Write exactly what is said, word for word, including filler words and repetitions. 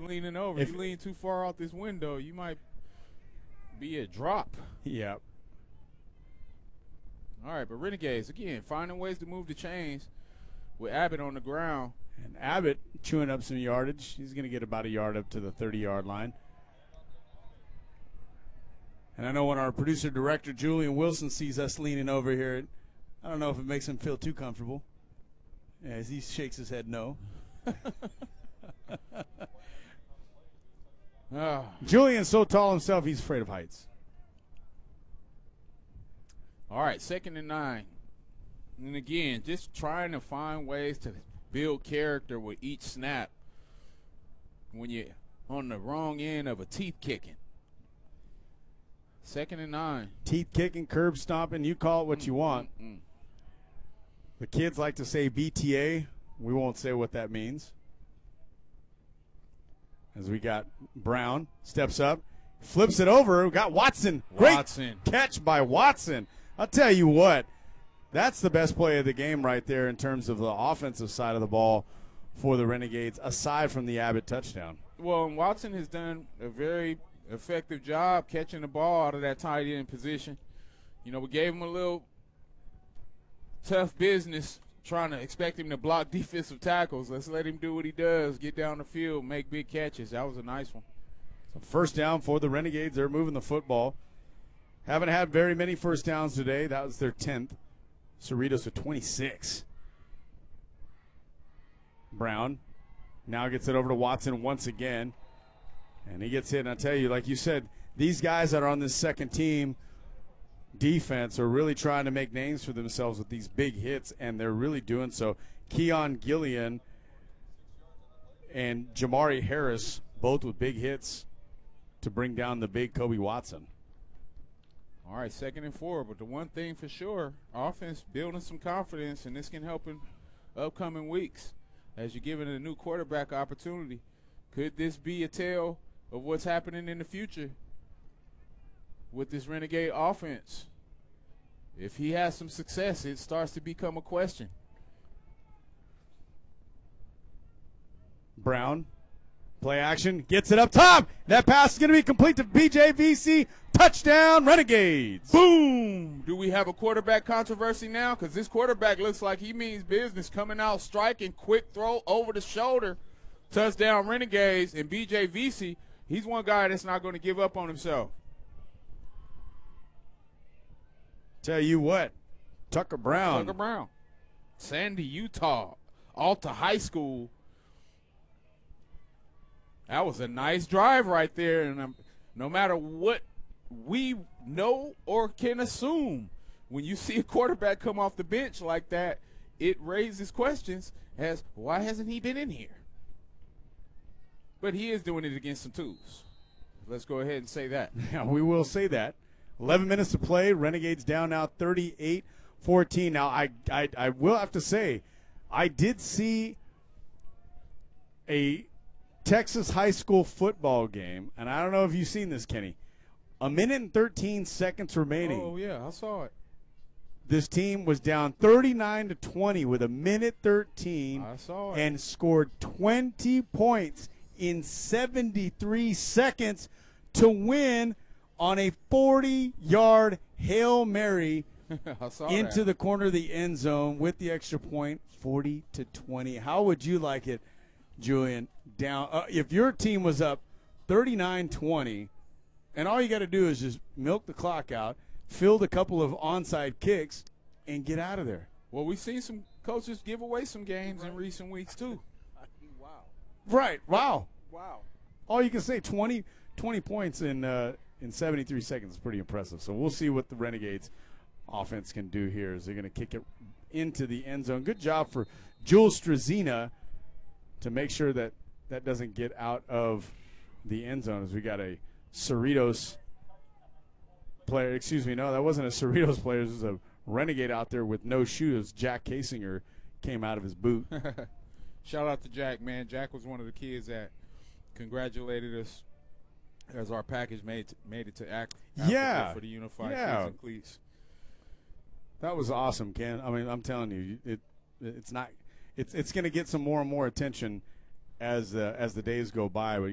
you leaning over. If you lean too far out this window, you might be a drop. Yep. All right, but Renegades, again, finding ways to move the chains with Abbott on the ground. And Abbott chewing up some yardage. He's going to get about a yard up to the thirty-yard line. And I know when our producer-director, Julian Wilson, sees us leaning over here, I don't know if it makes him feel too comfortable. As he shakes his head no. oh. Julian's so tall himself, he's afraid of heights. All right, second and nine. And again, just trying to find ways to build character with each snap when you're on the wrong end of a teeth kicking. Second and nine. Teeth kicking, curb stomping, you call it what you want. Mm-mm. The kids like to say B T A. We won't say what that means. As we got Brown, steps up, flips it over. We got Watson. Great Watson. catch by Watson. I'll tell you what, that's the best play of the game right there in terms of the offensive side of the ball for the Renegades, aside from the Abbott touchdown. Well, Watson has done a very effective job catching the ball out of that tight end position. You know, we gave him a little tough business trying to expect him to block defensive tackles. Let's let him do what he does, get down the field, make big catches. That was a nice one. So first down for the Renegades. They're moving the football. Haven't had very many first downs today. That was their tenth. Cerritos with twenty-six. Brown now gets it over to Watson once again. And he gets hit. And I tell you, like you said, these guys that are on this second team defense are really trying to make names for themselves with these big hits, and they're really doing so. Keon Gillian and Jamari Harris both with big hits to bring down the big Kobe Watson. All right, second and four. But the one thing for sure, offense building some confidence, and this can help in upcoming weeks as you're giving a new quarterback opportunity. Could this be a tale of what's happening in the future with this Renegade offense? If he has some success, it starts to become a question. Brown, play action, gets it up top. That pass is going to be complete to B J V C. Touchdown, Renegades. Boom! Do we have a quarterback controversy now? Because this quarterback looks like he means business, coming out striking, quick throw over the shoulder. Touchdown, Renegades. And B J V C, he's one guy that's not going to give up on himself. Tell you what, Tucker Brown. Tucker Brown. Sandy, Utah. Alta High School. That was a nice drive right there. And um, no matter what we know or can assume, when you see a quarterback come off the bench like that, it raises questions as why hasn't he been in here? But he is doing it against some twos. Let's go ahead and say that. Yeah, we will say that. eleven minutes to play. Renegades down now thirty-eight fourteen. Now, I, I, I will have to say, I did see a Texas high school football game, and I don't know if you've seen this, Kenny. A minute and thirteen seconds remaining. Oh, yeah, I saw it. This team was down thirty-nine to twenty with a minute thirteen. I saw it. And scored twenty points in seventy-three seconds to win on a forty-yard Hail Mary I saw into that. the corner of the end zone with the extra point, forty to twenty. How would you like it, Julian? Down uh, if your team was up thirty-nine twenty, and all you got to do is just milk the clock out, field a couple of onside kicks, and get out of there. Well, we've seen some coaches give away some games in recent weeks, too. Wow. Right. Wow. Wow. All you can say, twenty, twenty points in uh, in seventy-three seconds is pretty impressive. So we'll see what the Renegades offense can do here. Is they're going to kick it into the end zone. Good job for Jules Strazina to make sure that that doesn't get out of the end zone, as we got a Cerritos player. Excuse me, no, that wasn't a Cerritos player. This was a Renegade out there with no shoes. Jack Casinger came out of his boot. Shout out to Jack, man. Jack was one of the kids that congratulated us as our package made made it to act Yeah. for the unified Yeah. cleats and cleats. That was awesome, Ken. I mean, I'm telling you, it it's not it's it's going to get some more and more attention as uh, as the days go by. But